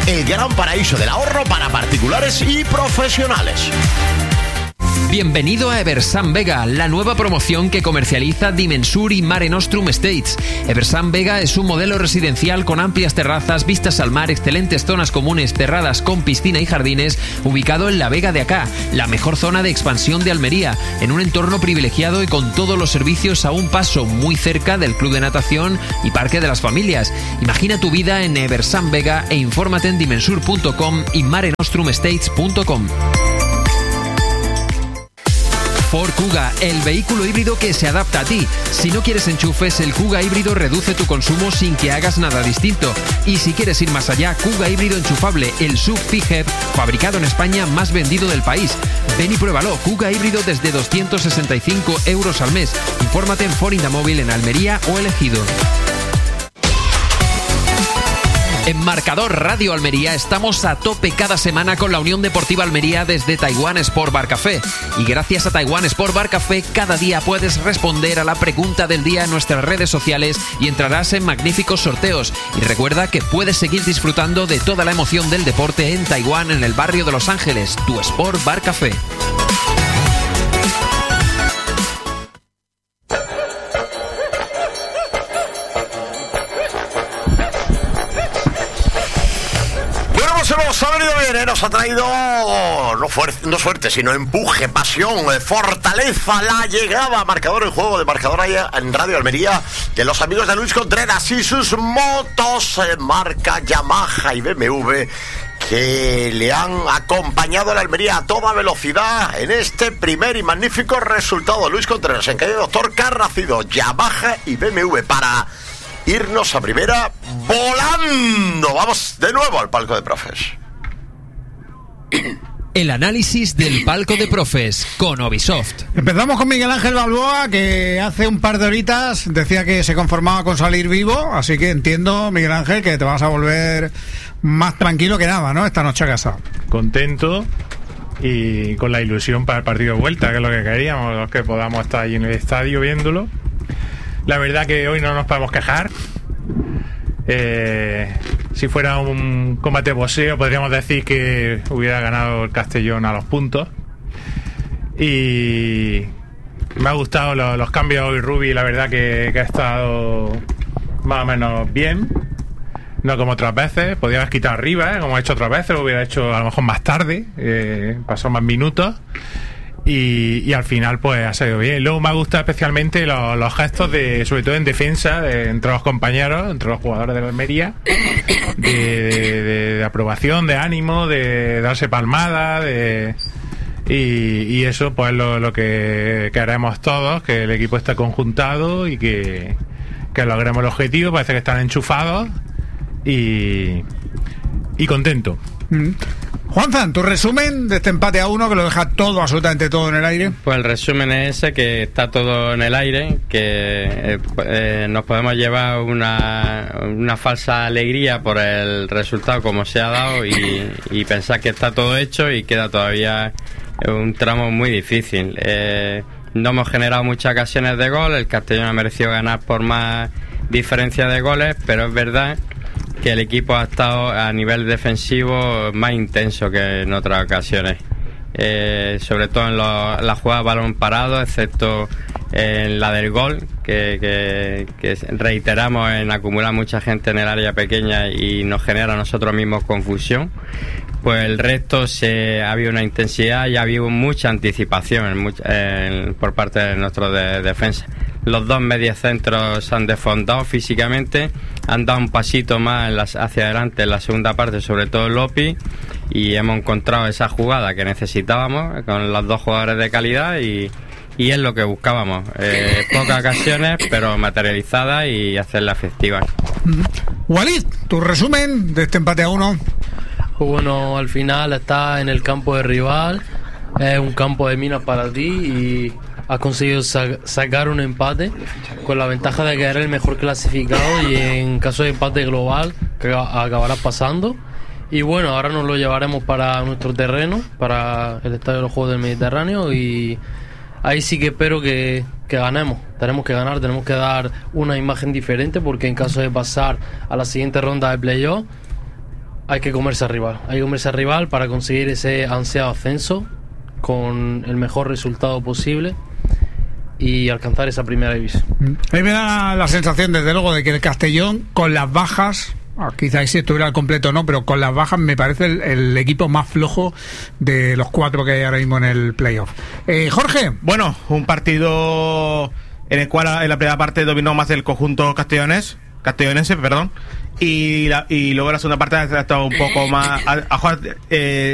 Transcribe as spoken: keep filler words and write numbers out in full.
el gran paraíso del ahorro para particulares y profesionales. Bienvenido a Eversan Vega, la nueva promoción que comercializa Dimensur y Mare Nostrum Estates. Eversan Vega es un modelo residencial con amplias terrazas, vistas al mar, excelentes zonas comunes cerradas con piscina y jardines, ubicado en la Vega de Acá, la mejor zona de expansión de Almería, en un entorno privilegiado y con todos los servicios a un paso, muy cerca del club de natación y parque de las familias. Imagina tu vida en Eversan Vega e infórmate en dimensur punto com y mare nostrum estates punto com. Ford Kuga, el vehículo híbrido que se adapta a ti. Si no quieres enchufes, el Kuga híbrido reduce tu consumo sin que hagas nada distinto. Y si quieres ir más allá, Kuga híbrido enchufable, el S U V PHEV, fabricado en España, más vendido del país. Ven y pruébalo, Kuga híbrido desde doscientos sesenta y cinco euros al mes. Infórmate en Ford Indamóvil en Almería o El Ejido. En Marcador Radio Almería estamos a tope cada semana con la Unión Deportiva Almería desde Taiwan Sport Bar Café. Y gracias a Taiwan Sport Bar Café, cada día puedes responder a la pregunta del día en nuestras redes sociales y entrarás en magníficos sorteos. Y recuerda que puedes seguir disfrutando de toda la emoción del deporte en Taiwán, en el barrio de Los Ángeles, tu Sport Bar Café. Nos ha venido bien, ¿eh? Nos ha traído no, fuerte, no suerte, sino empuje, pasión, eh, fortaleza, la llegada a Marcador, el juego de Marcador ahí en Radio Almería, de los amigos de Luis Contreras y sus motos, eh, marca Yamaha y B M W, que le han acompañado a la Almería a toda velocidad en este primer y magnífico resultado. Luis Contreras, en calle Doctor Carracido, Yamaha y B M W, para irnos a primera volando. Vamos de nuevo al palco de profes. El análisis del palco de profes con Ubisoft. Empezamos con Miguel Ángel Balboa, que hace un par de horitas decía que se conformaba con salir vivo, así que entiendo, Miguel Ángel, que te vas a volver más tranquilo que nada, ¿no? Esta noche a casa. Contento y con la ilusión para el partido de vuelta, que es lo que queríamos, los que podamos estar allí en el estadio viéndolo. La verdad que hoy no nos podemos quejar. Eh, si fuera un combate de boxeo, podríamos decir que hubiera ganado el Castellón a los puntos. Y me ha gustado los, los cambios hoy, Rubi. La verdad que, que ha estado más o menos bien. No como otras veces. Podía haber quitado arriba, ¿eh? Como ha hecho otras veces. Lo hubiera hecho a lo mejor más tarde. Eh, pasó más minutos. Y, y al final pues ha salido bien. Luego me ha gustado especialmente los, los gestos de, sobre todo en defensa, de, entre los compañeros, entre los jugadores de la Almería, de, de, de, de aprobación, de ánimo, de darse palmada, de y, y eso pues lo, lo que queremos todos, que el equipo esté conjuntado y que, que logremos el objetivo. Parece que están enchufados y, y contento. Mm. Juanzan, tu resumen de este empate a uno que lo deja todo, absolutamente todo en el aire. Pues el resumen es ese, que está todo en el aire, que eh, eh, nos podemos llevar una, una falsa alegría por el resultado como se ha dado y, y pensar que está todo hecho y queda todavía un tramo muy difícil. Eh, no hemos generado muchas ocasiones de gol, el Castellón ha merecido ganar por más diferencia de goles, pero es verdad que el equipo ha estado a nivel defensivo más intenso que en otras ocasiones, eh, sobre todo en lo, la jugada balón parado, excepto en la del gol, que, que, que reiteramos en acumular mucha gente en el área pequeña y nos genera a nosotros mismos confusión. Pues el resto se, ha habido una intensidad y ha habido mucha anticipación en mucha, en, por parte de nuestros de, defensa. Los dos mediocentros se han desfondado físicamente, han dado un pasito más en las, hacia adelante en la segunda parte, sobre todo Lopi, y hemos encontrado esa jugada que necesitábamos con los dos jugadores de calidad y, y es lo que buscábamos. Eh, pocas ocasiones, pero materializadas y hacerla efectiva. Walid, tu resumen de este empate a uno. Pues bueno, al final está en el campo de rival, es un campo de minas para ti y has conseguido sa- sacar un empate con la ventaja de que eres el mejor clasificado y en caso de empate global que acabarás pasando. Y bueno, ahora nos lo llevaremos para nuestro terreno, para el Estadio de los Juegos del Mediterráneo, y ahí sí que espero que, que ganemos. Tenemos que ganar, tenemos que dar una imagen diferente, porque en caso de pasar a la siguiente ronda de playoff hay que comerse al rival. Hay que comerse al rival para conseguir ese ansiado ascenso con el mejor resultado posible y alcanzar esa primera división. A mí me da la sensación, desde luego, de que el Castellón, con las bajas, quizás si estuviera al completo no, pero con las bajas me parece el, el equipo más flojo de los cuatro que hay ahora mismo en el playoff. Eh, Jorge. Bueno, un partido en el cual en la primera parte dominó más el conjunto castellonés, castellonense, perdón, y, la, y luego en la segunda parte ha estado un poco más a, a jugar, eh,